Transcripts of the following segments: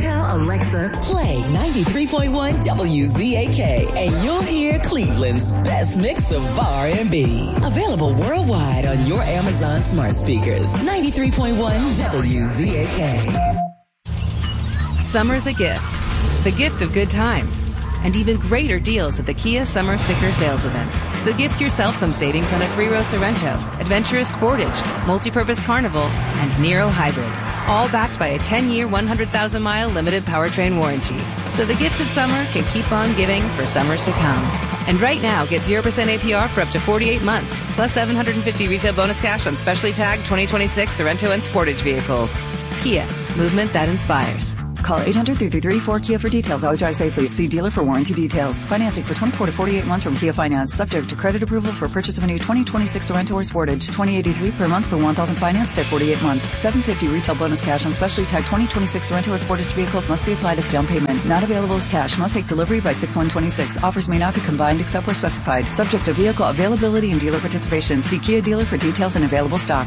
Tell Alexa, play 93.1 WZAK, and you'll hear Cleveland's best mix of R&B. Available worldwide on your Amazon smart speakers. 93.1 WZAK. Summer's a gift. The gift of good times. And even greater deals at the Kia Summer Sticker Sales Event. So gift yourself some savings on a 3-row Sorrento, Adventurous Sportage, Multipurpose Carnival, and Nero Hybrid. All backed by a 10-year, 100,000-mile limited powertrain warranty. So the gift of summer can keep on giving for summers to come. And right now, get 0% APR for up to 48 months, plus $750 retail bonus cash on specially tagged 2026 Sorrento and Sportage vehicles. Kia, movement that inspires. Call 800-333-4KIA for details. Always drive safely. See dealer for warranty details. Financing for 24 to 48 months from Kia Finance. Subject to credit approval for purchase of a new 2026 Sorrento or Sportage. $20.83 per month for 1,000 financed at 48 months. $750 retail bonus cash on specially tagged 2026 Sorrento or Sportage vehicles must be applied as down payment. Not available as cash. Must take delivery by 6/1/26. Offers may not be combined except where specified. Subject to vehicle availability and dealer participation. See Kia dealer for details and available stock.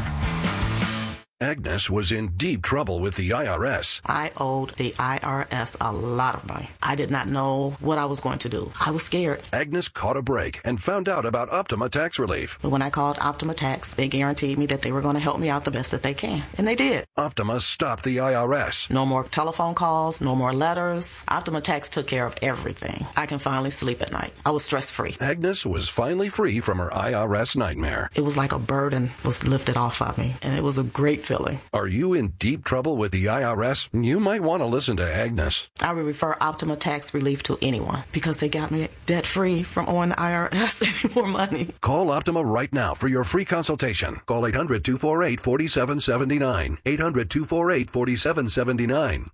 Agnes was in deep trouble with the IRS. I owed the IRS a lot of money. I did not know what I was going to do. I was scared. Agnes caught a break and found out about Optima Tax Relief. But when I called Optima Tax, they guaranteed me that they were going to help me out the best that they can. And they did. Optima stopped the IRS. No more telephone calls, no more letters. Optima Tax took care of everything. I can finally sleep at night. I was stress-free. Agnes was finally free from her IRS nightmare. It was like a burden was lifted off of me, and it was a great feeling. Are you in deep trouble with the IRS? You might want to listen to Agnes. I would refer Optima Tax Relief to anyone because they got me debt-free from owing the IRS any more money. Call Optima right now for your free consultation. Call 800-248-4779. 800-248-4779.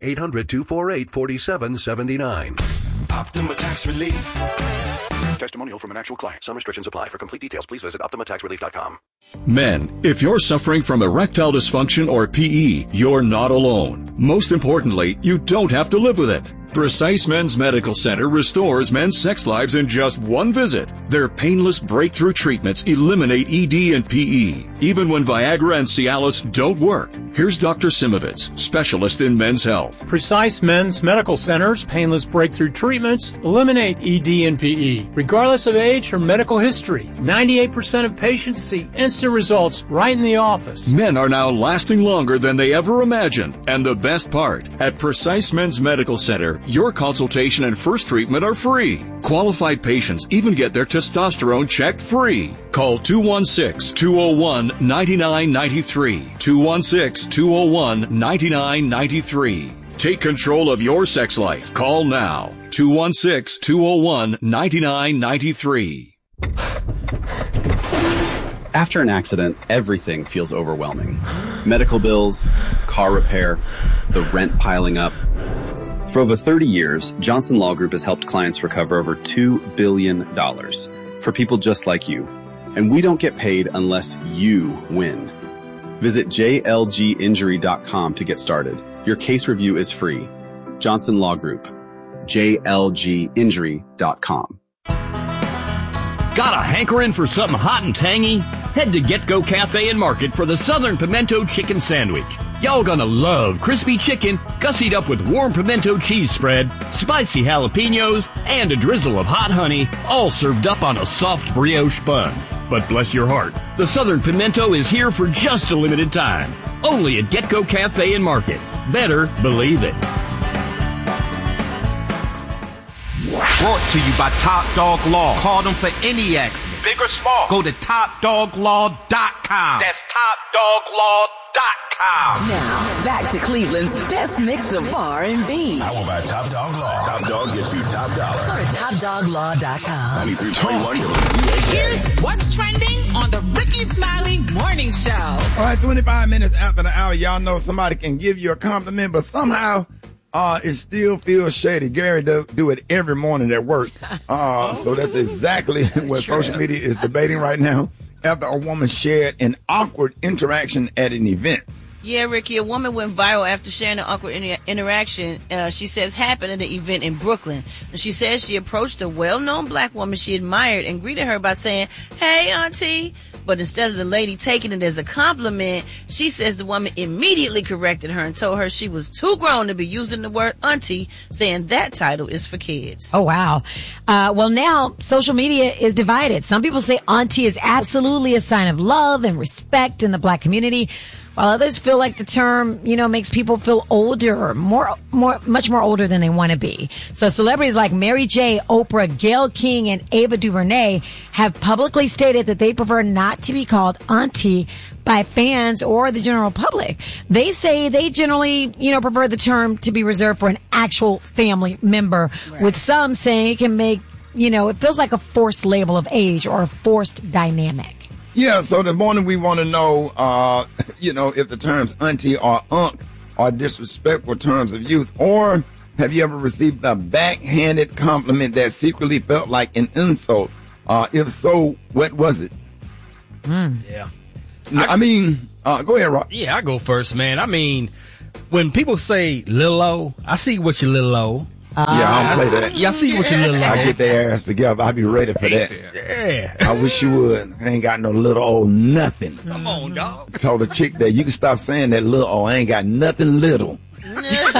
800-248-4779. Optima Tax Relief. Testimonial from an actual client. Some restrictions apply. For complete details, please visit OptimaTaxRelief.com. Men, if you're suffering from erectile dysfunction or PE, you're not alone. Most importantly, you don't have to live with it. Precise Men's Medical Center restores men's sex lives in just one visit. Their painless breakthrough treatments eliminate ED and PE, even when Viagra and Cialis don't work. Here's Dr. Simovitz, specialist in men's health. Precise Men's Medical Center's painless breakthrough treatments eliminate ED and PE, regardless of age or medical history. 98% of patients see instant results right in the office. Men are now lasting longer than they ever imagined. And the best part, at Precise Men's Medical Center, your consultation and first treatment are free. Qualified patients even get their testosterone checked free. Call 216-201-9993. 216-201-9993. Take control of your sex life. Call now. 216-201-9993. After an accident, everything feels overwhelming. Medical bills, car repair, the rent piling up. For over 30 years, Johnson Law Group has helped clients recover over $2 billion for people just like you. And we don't get paid unless you win. Visit jlginjury.com to get started. Your case review is free. Johnson Law Group. jlginjury.com. Got a hankering for something hot and tangy? Head to Get Go Cafe and Market for the Southern Pimento Chicken Sandwich. Y'all gonna love crispy chicken, gussied up with warm pimento cheese spread, spicy jalapenos, and a drizzle of hot honey, all served up on a soft brioche bun. But bless your heart, the Southern Pimento is here for just a limited time. Only at Get Go Cafe and Market. Better believe it. Brought to you by Top Dog Law. Call them for any accident, big or small. Go to TopDogLaw.com. That's TopDogLaw.com. Now, back to Cleveland's best mix of R&B. I want my Top Dog Law. Top Dog gets you top dollar. Go to TopDogLaw.com. 93.1 WZAK. Here's what's trending on the Ricky Smiley Morning Show. All right, 25 minutes after the hour, y'all know somebody can give you a compliment, but somehow it still feels shady. Gary do it every morning at work. So that's exactly what social media is debating right now after a woman shared an awkward interaction at an event. Yeah, Ricky, a woman went viral after sharing an awkward interaction, she says happened at an event in Brooklyn. And she says she approached a well-known black woman she admired and greeted her by saying, "Hey, auntie." but instead of the lady taking it as a compliment, she says the woman immediately corrected her and told her she was too grown to be using the word auntie, saying that title is for kids. Oh, wow. Well, now social media is divided. Some people say auntie is absolutely a sign of love and respect in the black community, while others feel like the term, makes people feel older, much more older than they want to be. So celebrities like Mary J., Oprah, Gayle King, and Ava DuVernay have publicly stated that they prefer not to be called auntie by fans or the general public. They say they generally, prefer the term to be reserved for an actual family member, with some saying it can make, it feels like a forced label of age or a forced dynamic. Yeah, so the morning we want to know, if the terms auntie or unc are disrespectful terms of use, or have you ever received a backhanded compliment that secretly felt like an insult? If so, what was it? Yeah. Go ahead, Rob. Yeah, I go first, man. I mean, when people say Lil O, I see what you Lil O. I don't play that. Yeah, I see what you Lil O. I get their ass together. I'll be ready for that. Yeah. I wish you would. I ain't got no little old nothing. Come on, dog. I told the chick that you can stop saying that little old. I ain't got nothing little. Get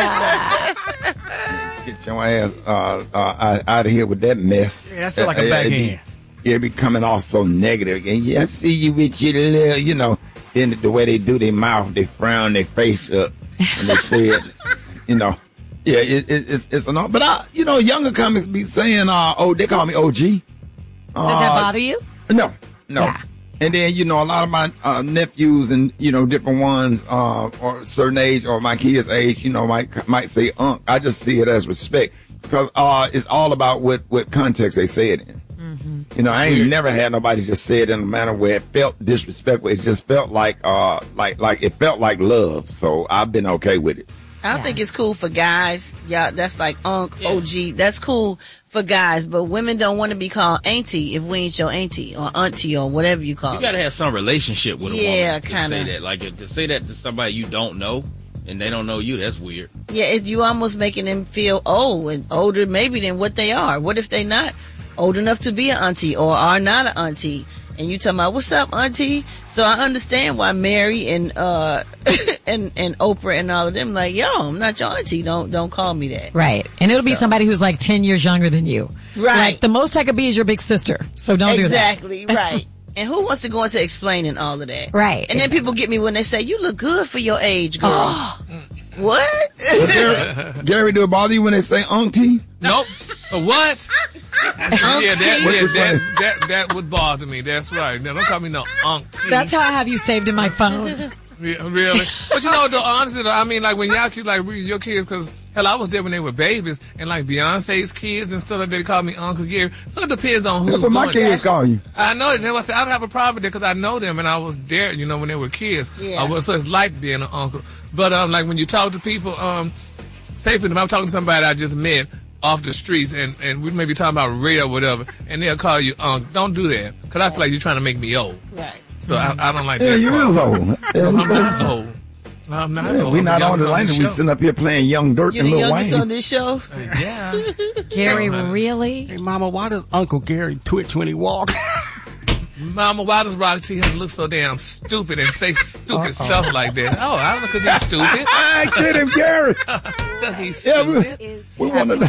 your ass out of here with that mess. Yeah, I feel like a backhand. It be coming off so negative. And I see you with your little, then the way they do their mouth, they frown their face up when they say it, Yeah, it's an, but younger comics be saying, they call me OG. Does that bother you? No. Yeah. And then, a lot of my nephews and, different ones, or certain age or my kids' age, might say unc. I just see it as respect because it's all about what context they say it in. Mm-hmm. I ain't never had nobody just say it in a manner where it felt disrespectful. It just felt like it felt like love. So I've been okay with it. I think it's cool for guys. Yeah, that's like unc, OG. That's cool for guys, but women don't want to be called auntie if we ain't your auntie or auntie or whatever you call it. You got to have some relationship with a woman. Yeah, kind of. Say that. Like, to say that to somebody you don't know and they don't know you, that's weird. Yeah, you almost making them feel old and older maybe than what they are. What if they not old enough to be an auntie or are not an auntie? And you talking about, what's up, auntie? So I understand why Mary and and Oprah and all of them like, yo, I'm not your auntie. Don't call me that. Right. And it'll be somebody who's like 10 years younger than you. Right. Like the most I could be is your big sister. So don't do that. Exactly. Right. And who wants to go into explaining all of that? Right. And then people get me when they say, you look good for your age, girl. Oh. What? Gary, do it bother you when they say auntie? Nope. What? That would bother me. That's right. Now, don't call me no auntie. That's how I have you saved in my phone. Yeah, really? But though, honestly, though, I mean, like, when y'all keep, like, your kids, because, hell, I was there when they were babies, and, like, Beyonce's kids and stuff, they call me Uncle Gary. So it depends on who's That's what my kids call you. I know it. That's why I said I don't have a problem with it, because I know them, and I was there, when they were kids. Yeah. So it's like being an uncle. But, like, when you talk to people, say for them, I'm talking to somebody I just met off the streets, and we may be talking about Ray or whatever, and they'll call you Uncle. Don't do that, because I feel like you're trying to make me old. Right. So I don't like that. Yeah, you is old. I'm not old. I'm not old. We're not on the line. We sitting up here playing Young Dirt and Lil Wayne. You're the youngest on this show? Yeah. Gary, really? Hey, Mama, why does Uncle Gary twitch when he walks? Mama, why does Rock T look so damn stupid and say stupid stuff like that? Oh, I don't think he's stupid. I get him, Gary. He's stupid. We want to know.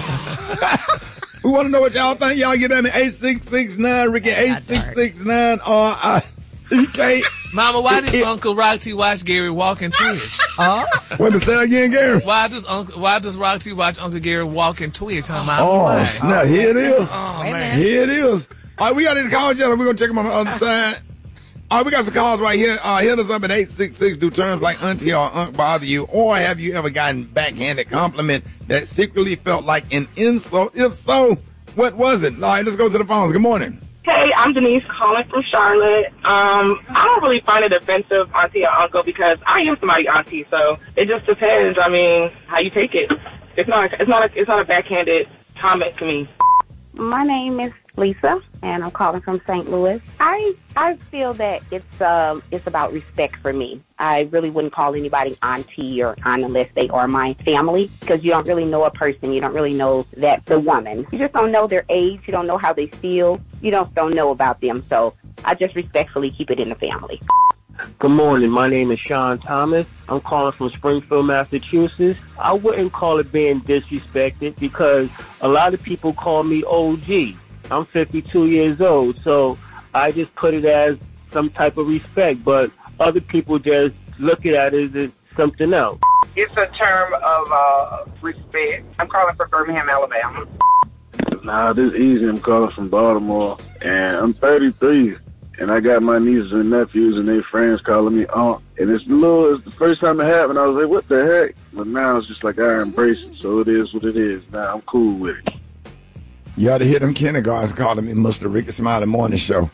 We want to know what y'all think. Y'all get in 8669 Ricky 8669 RICK. Mama, why does Uncle Roxy watch Gary walk and twitch? What to say again, Gary? Why does Roxy watch Uncle Gary walk and twitch? Snap! Here it is. Oh man, here it is. All right, we got any calls yet? We're gonna check them on the other side. All right, we got some calls right here. Hit us up at 866. Do terms like auntie or unc bother you, or have you ever gotten backhanded compliment that secretly felt like an insult? If so, what was it? All right, let's go to the phones. Good morning. Hey, I'm Denise calling from Charlotte. I don't really find it offensive, auntie or uncle, because I am somebody's auntie, so it just depends. I mean, how you take it. It's not a backhanded comment to me. My name is Lisa, and I'm calling from St. Louis. I feel that it's about respect for me. I really wouldn't call anybody auntie or aunt unless they are my family, because you don't really know a person. You don't really know the woman. You just don't know their age. You don't know how they feel. You don't know about them. So I just respectfully keep it in the family. Good morning. My name is Sean Thomas. I'm calling from Springfield, Massachusetts. I wouldn't call it being disrespected because a lot of people call me OG. I'm 52 years old, so I just put it as some type of respect, but other people just look at it as something else. It's a term of respect. I'm calling from Birmingham, Alabama. Nah, this is easy. I'm calling from Baltimore, and I'm 33. And I got my nieces and nephews and their friends calling me aunt. And it's the first time it happened, I was like, what the heck? But now it's just like I embrace it. So it is what it is. Now I'm cool with it. You ought to hear them kindergartens calling me Mr. Ricky Smiley Morning Show.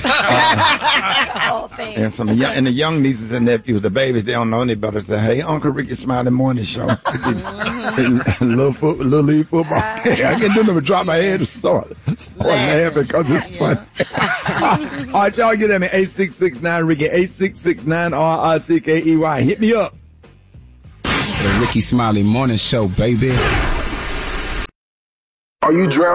Oh, thanks. And and the young nieces and nephews, the babies, they don't know any better. Say, hey, Uncle Ricky Smiley Morning Show. little league football. I can't do nothing but drop my head and start laughing because it's funny. All right, y'all get at me. 8669 Ricky, 8669 RICKEY. Hit me up. The Ricky Smiley Morning Show, baby. Are you drowning?